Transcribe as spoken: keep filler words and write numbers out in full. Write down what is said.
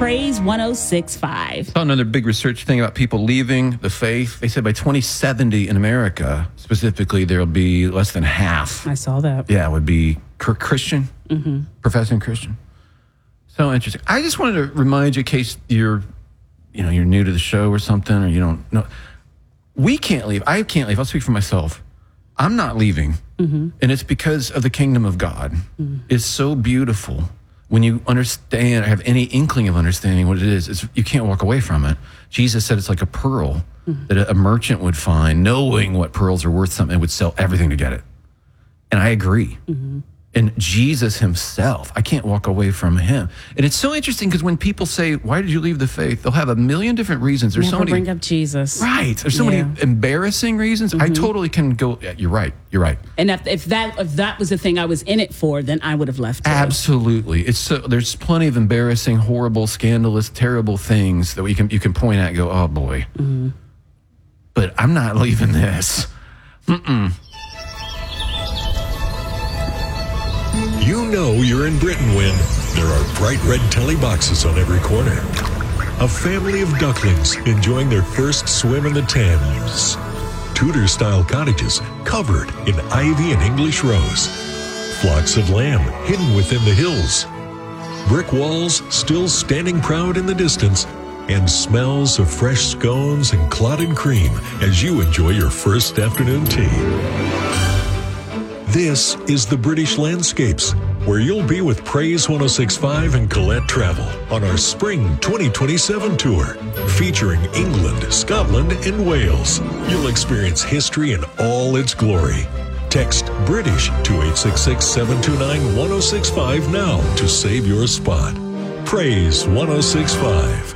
Praise one oh six point five. Saw another big research thing about people leaving the faith. They said by twenty seventy in America, specifically, there'll be less than half. I saw that. Yeah, would be Christian, mm-hmm. professing Christian. So interesting. I just wanted to remind you, in case you're, you know, you're new to the show or something, or you don't know, we can't leave. I can't leave. I'll speak for myself. I'm not leaving, mm-hmm. and it's because of the kingdom of God. Mm-hmm. It's so beautiful. When you understand, or have any inkling of understanding what it is, it's, you can't walk away from it. Jesus said it's like a pearl mm-hmm. that a merchant would find, knowing what pearls are worth something, and would sell everything to get it. And I agree. Mm-hmm. And Jesus himself, I can't walk away from him. And it's so interesting because when people say, why did you leave the faith? They'll have a million different reasons. There's Never so many, bring up Jesus. Right. There's so yeah. many embarrassing reasons. Mm-hmm. I totally can go, yeah, you're right. You're right. And if, if that if that was the thing I was in it for, then I would have left. Too. Absolutely. It's so, there's plenty of embarrassing, horrible, scandalous, terrible things that we can you can point at and go, oh boy. Mm-hmm. But I'm not leaving this. Mm-mm. You know you're in Britain when there are bright red telly boxes on every corner. A family of ducklings enjoying their first swim in the Thames. Tudor-style cottages covered in ivy and English rose. Flocks of lamb hidden within the hills. Brick walls still standing proud in the distance, and smells of fresh scones and clotted cream as you enjoy your first afternoon tea. This is the British Landscapes, where you'll be with Praise one oh six point five and Colette Travel on our Spring twenty twenty-seven tour, featuring England, Scotland, and Wales. You'll experience history in all its glory. Text British to eight six six, seven two nine, one oh six five now to save your spot. Praise one oh six point five.